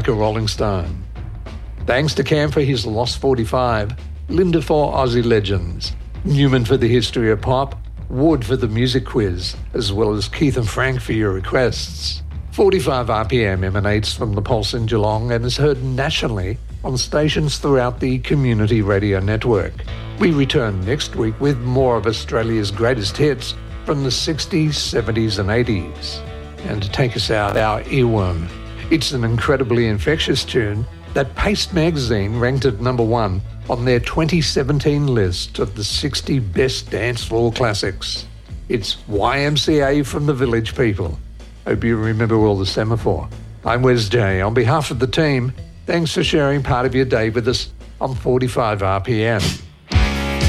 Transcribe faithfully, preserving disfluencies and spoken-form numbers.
a Rolling Stone. Thanks to Cam for his Lost forty-five, Linda for Aussie Legends, Newman for the history of pop, Wood for the music quiz, as well as Keith and Frank for your requests. forty-five R P M emanates from the Pulse in Geelong and is heard nationally on stations throughout the Community Radio Network. We return next week with more of Australia's greatest hits from the sixties, seventies and eighties. And to take us out, our earworm. It's an incredibly infectious tune that Paste Magazine ranked at number one on their twenty seventeen list of the sixty best dance floor classics. It's Y M C A from the Village People. Hope you remember all the semaphore. I'm Wes J. On behalf of the team, thanks for sharing part of your day with us on forty-five R P M.